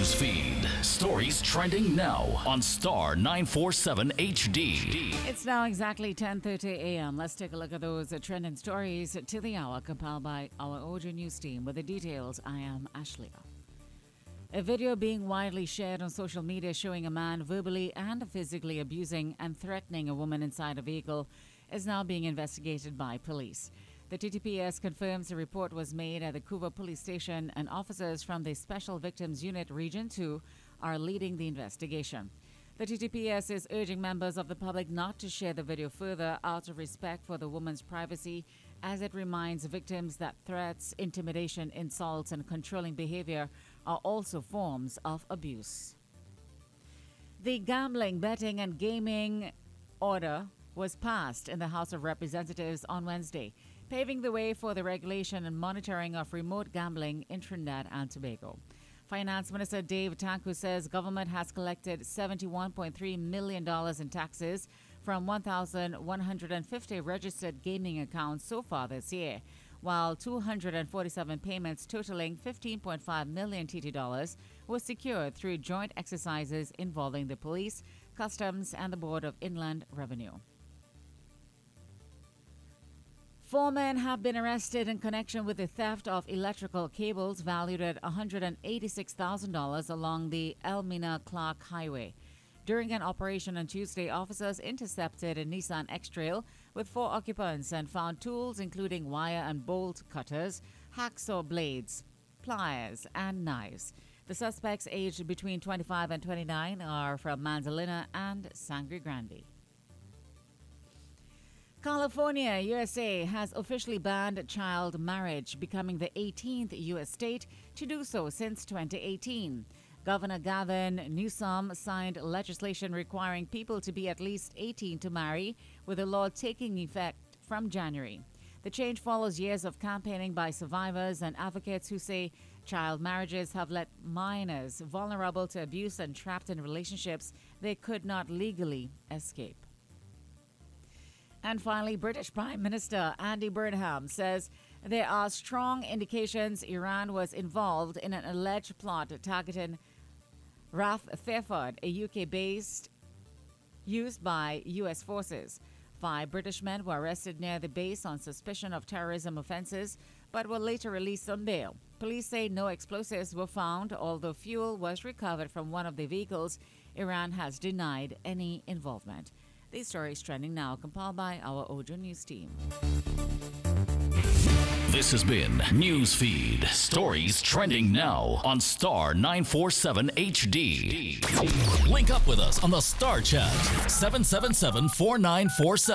News feed. Stories trending now on Star 947 HD. It's now exactly 10:30 a.m. Let's take a look at those trending stories to the hour compiled by our Audio News team. With the details, I am Ashley. A video being widely shared on social media showing a man verbally and physically abusing and threatening a woman inside a vehicle is now being investigated by police. The TTPS confirms the report was made at the Couva Police Station, and officers from the Special Victims Unit Region 2 are leading the investigation. The TTPS is urging members of the public not to share the video further out of respect for the woman's privacy, as it reminds victims that threats, intimidation, insults, and controlling behavior are also forms of abuse. The gambling, betting, and gaming order was passed in the House of Representatives on Wednesday, paving the way for the regulation and monitoring of remote gambling in Trinidad and Tobago. Finance Minister Dave Tanku says government has collected $71.3 million in taxes from 1,150 registered gaming accounts so far this year, while 247 payments totaling 15.5 million TT dollars were secured through joint exercises involving the police, customs, and the Board of Inland Revenue. 4 men have been arrested in connection with the theft of electrical cables valued at $186,000 along the Elmina-Clark Highway. During an operation on Tuesday, officers intercepted a Nissan X-Trail with 4 occupants and found tools including wire and bolt cutters, hacksaw blades, pliers, and knives. The suspects, aged between 25 and 29, are from Manzanilla and Sangre Grande. California, USA, has officially banned child marriage, becoming the 18th U.S. state to do so since 2018. Governor Gavin Newsom signed legislation requiring people to be at least 18 to marry, with the law taking effect from January. The change follows years of campaigning by survivors and advocates who say child marriages have left minors vulnerable to abuse and trapped in relationships they could not legally escape. And finally, British Prime Minister Andy Burnham says there are strong indications Iran was involved in an alleged plot targeting RAF Fairford, a UK base used by US forces. 5 British men were arrested near the base on suspicion of terrorism offenses, but were later released on bail. Police say no explosives were found, although fuel was recovered from one of the vehicles. Iran has denied any involvement. These stories trending now, compiled by our Audio News team. This has been Newsfeed. Stories trending now on Star 947 HD. Link up with us on the Star Chat 777-4947.